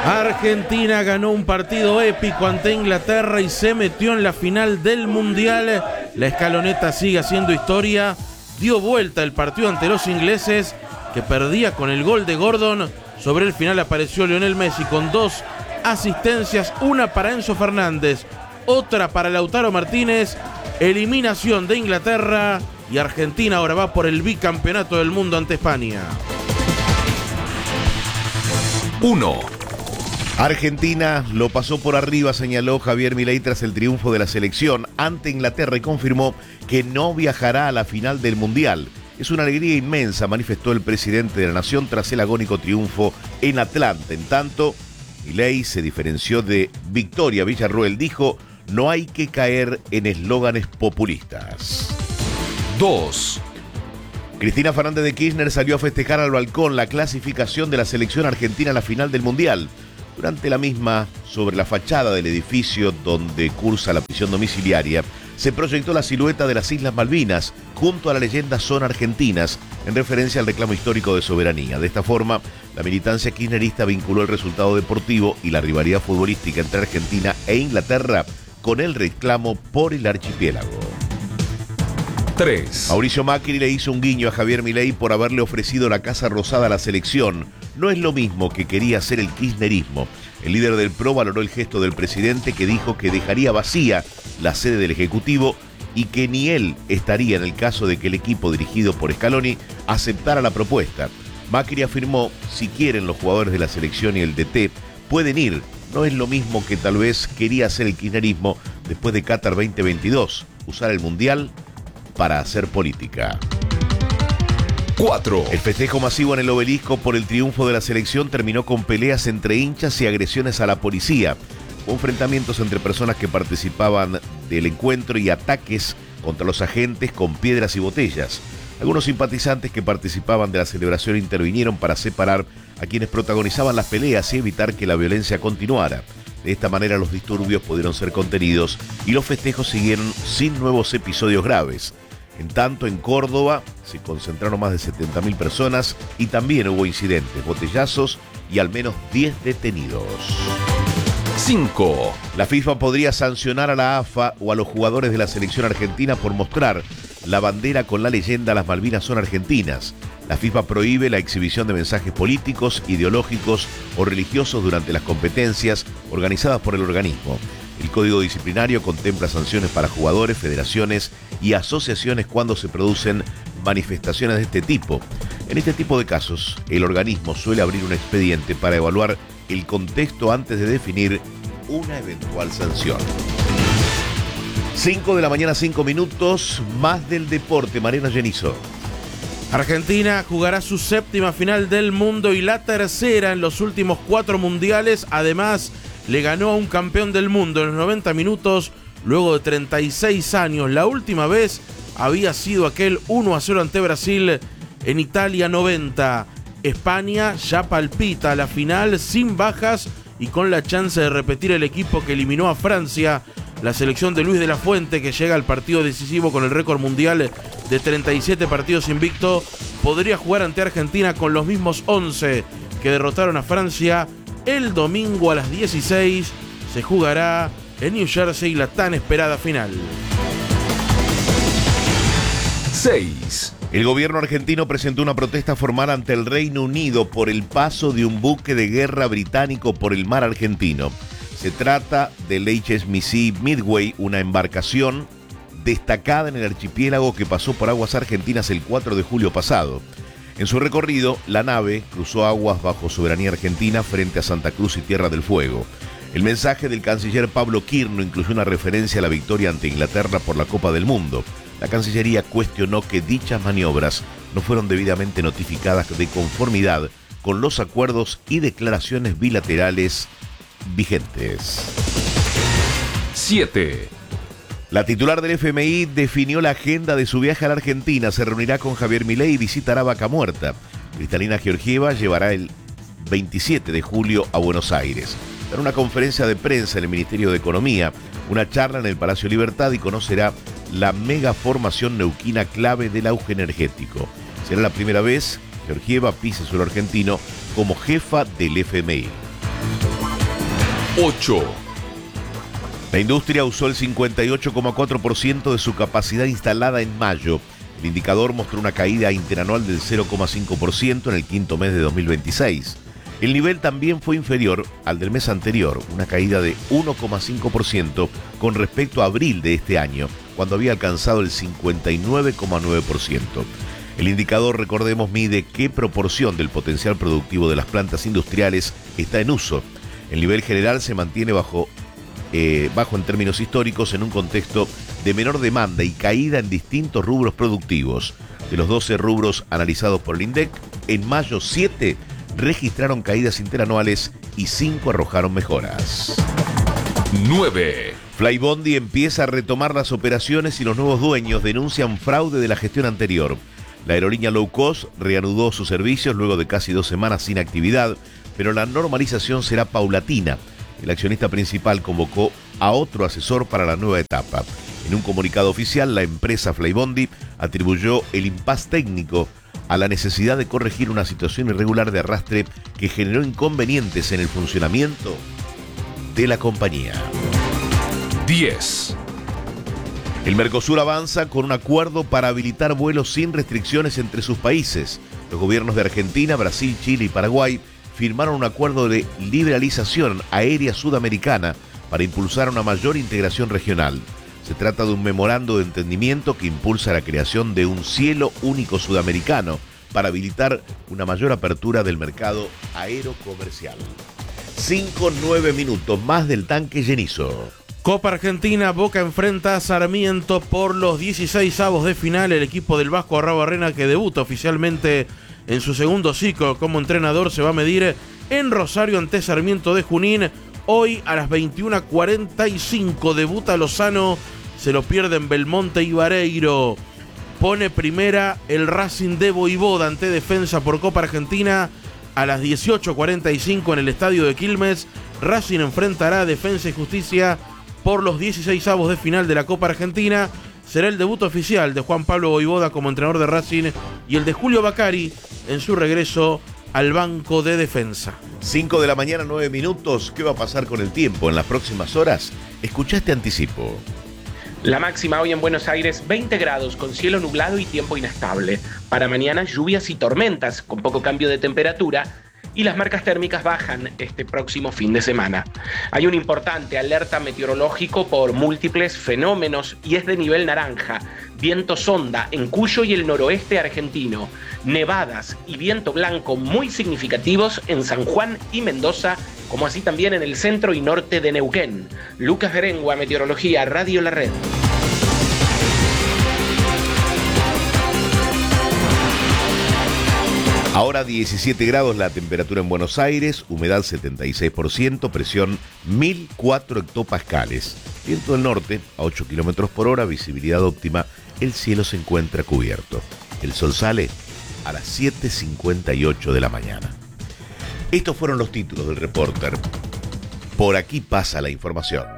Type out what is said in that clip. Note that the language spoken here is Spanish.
Argentina ganó un partido épico ante Inglaterra y se metió en la final del Mundial. La escaloneta sigue haciendo historia. Dio vuelta el partido ante los ingleses, que perdía con el gol de Gordon. Sobre el final apareció Lionel Messi con 2 asistencias, una para Enzo Fernández, otra para Lautaro Martínez. Eliminación de Inglaterra y Argentina ahora va por el bicampeonato del mundo ante España. 1. Argentina lo pasó por arriba, señaló Javier Milei tras el triunfo de la selección ante Inglaterra y confirmó que no viajará a la final del Mundial. Es una alegría inmensa, manifestó el presidente de la nación tras el agónico triunfo en Atlanta. En tanto, Milei se diferenció de Victoria Villarroel. Dijo: no hay que caer en eslóganes populistas. 2. Cristina Fernández de Kirchner salió a festejar al balcón la clasificación de la selección argentina a la final del Mundial. Durante la misma, sobre la fachada del edificio donde cursa la prisión domiciliaria, se proyectó la silueta de las Islas Malvinas junto a la leyenda Son Argentinas, en referencia al reclamo histórico de soberanía. De esta forma, la militancia kirchnerista vinculó el resultado deportivo y la rivalidad futbolística entre Argentina e Inglaterra con el reclamo por el archipiélago. 3. Mauricio Macri le hizo un guiño a Javier Milei por haberle ofrecido la Casa Rosada a la selección. No es lo mismo que quería hacer el kirchnerismo. El líder del PRO valoró el gesto del presidente, que dijo que dejaría vacía la sede del Ejecutivo y que ni él estaría en el caso de que el equipo dirigido por Scaloni aceptara la propuesta. Macri afirmó: si quieren los jugadores de la selección y el DT, pueden ir. No es lo mismo que tal vez quería hacer el kirchnerismo después de Qatar 2022, usar el Mundial para hacer política. 4. El festejo masivo en el Obelisco por el triunfo de la selección terminó con peleas entre hinchas y agresiones a la policía. Hubo enfrentamientos entre personas que participaban del encuentro y ataques contra los agentes con piedras y botellas. Algunos simpatizantes que participaban de la celebración intervinieron para separar a quienes protagonizaban las peleas y evitar que la violencia continuara. De esta manera los disturbios pudieron ser contenidos y los festejos siguieron sin nuevos episodios graves. En tanto, en Córdoba se concentraron más de 70.000 personas y también hubo incidentes, botellazos y al menos 10 detenidos. 5. La FIFA podría sancionar a la AFA o a los jugadores de la selección argentina por mostrar la bandera con la leyenda "Las Malvinas son argentinas". La FIFA prohíbe la exhibición de mensajes políticos, ideológicos o religiosos durante las competencias organizadas por el organismo. El Código Disciplinario contempla sanciones para jugadores, federaciones y asociaciones cuando se producen manifestaciones de este tipo. En este tipo de casos, el organismo suele abrir un expediente para evaluar el contexto antes de definir una eventual sanción. 5 de la mañana, 5 minutos, más del deporte. Mariano Genizo. Argentina jugará su 7ª final del mundo y la tercera en los últimos 4 mundiales. Además, le ganó a un campeón del mundo en los 90 minutos luego de 36 años. La última vez había sido aquel 1-0 ante Brasil en Italia 90. España ya palpita la final sin bajas y con la chance de repetir el equipo que eliminó a Francia. La selección de Luis de la Fuente, que llega al partido decisivo con el récord mundial de 37 partidos invicto, podría jugar ante Argentina con los mismos 11 que derrotaron a Francia. El domingo a las 16 se jugará en New Jersey la tan esperada final. 6. El gobierno argentino presentó una protesta formal ante el Reino Unido por el paso de un buque de guerra británico por el mar argentino. Se trata del HMS Midway, una embarcación destacada en el archipiélago que pasó por aguas argentinas el 4 de julio pasado. En su recorrido, la nave cruzó aguas bajo soberanía argentina frente a Santa Cruz y Tierra del Fuego. El mensaje del canciller Pablo Quirno incluyó una referencia a la victoria ante Inglaterra por la Copa del Mundo. La Cancillería cuestionó que dichas maniobras no fueron debidamente notificadas de conformidad con los acuerdos y declaraciones bilaterales vigentes. 7. La titular del FMI definió la agenda de su viaje a la Argentina. Se reunirá con Javier Milei y visitará Vaca Muerta. Kristalina Georgieva llevará el 27 de julio a Buenos Aires. Dará una conferencia de prensa en el Ministerio de Economía, una charla en el Palacio Libertad y conocerá la mega formación neuquina clave del auge energético. Será la primera vez que Georgieva pise suelo argentino como jefa del FMI. 8. La industria usó el 58,4% de su capacidad instalada en mayo. El indicador mostró una caída interanual del 0,5% en el quinto mes de 2026. El nivel también fue inferior al del mes anterior, una caída de 1,5% con respecto a abril de este año, cuando había alcanzado el 59,9%. El indicador, recordemos, mide qué proporción del potencial productivo de las plantas industriales está en uso. El nivel general se mantiene bajo en términos históricos en un contexto de menor demanda y caída en distintos rubros productivos. De los 12 rubros analizados por el INDEC, en mayo 7 registraron caídas interanuales y 5 arrojaron mejoras. 9. Flybondi empieza a retomar las operaciones y los nuevos dueños denuncian fraude de la gestión anterior. La aerolínea low cost reanudó sus servicios luego de casi 2 semanas sin actividad, pero la normalización será paulatina. El accionista principal convocó a otro asesor para la nueva etapa. En un comunicado oficial, la empresa Flybondi atribuyó el impasse técnico a la necesidad de corregir una situación irregular de arrastre que generó inconvenientes en el funcionamiento de la compañía. 10. El Mercosur avanza con un acuerdo para habilitar vuelos sin restricciones entre sus países. Los gobiernos de Argentina, Brasil, Chile y Paraguay firmaron un acuerdo de liberalización aérea sudamericana para impulsar una mayor integración regional. Se trata de un memorando de entendimiento que impulsa la creación de un cielo único sudamericano para habilitar una mayor apertura del mercado aerocomercial. 5-9 minutos más del tanque llenizo. Copa Argentina, Boca enfrenta a Sarmiento por los 16avos de final. El equipo del Vasco Arrabarrena, que debuta oficialmente en su segundo ciclo como entrenador, se va a medir en Rosario ante Sarmiento de Junín. Hoy a las 21:45 debuta Lozano. Se lo pierden Belmonte y Vareiro. Pone primera el Racing de Voivoda ante Defensa por Copa Argentina. A las 18:45 en el estadio de Quilmes, Racing enfrentará a Defensa y Justicia por los 16avos de final de la Copa Argentina. Será el debut oficial de Juan Pablo Voivoda como entrenador de Racing y el de Julio Bacari en su regreso al banco de Defensa. 5 de la mañana, 9 minutos. ¿Qué va a pasar con el tiempo en las próximas horas? Escuchá este anticipo. La máxima hoy en Buenos Aires, 20 grados, con cielo nublado y tiempo inestable. Para mañana, lluvias y tormentas, con poco cambio de temperatura. Y las marcas térmicas bajan este próximo fin de semana. Hay un importante alerta meteorológico por múltiples fenómenos y es de nivel naranja. Viento sonda en Cuyo y el noroeste argentino. Nevadas y viento blanco muy significativos en San Juan y Mendoza, como así también en el centro y norte de Neuquén. Lucas Berengua, Meteorología, Radio La Red. Ahora 17 grados la temperatura en Buenos Aires, humedad 76%, presión 1004 hectopascales. Viento del norte a 8 kilómetros por hora, visibilidad óptima, el cielo se encuentra cubierto. El sol sale a las 7:58 de la mañana. Estos fueron los títulos del Reporter. Por aquí pasa la información.